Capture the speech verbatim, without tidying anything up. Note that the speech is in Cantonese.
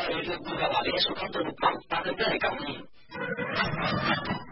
有一个顾客把连锁康都不帮，大家再来讲你。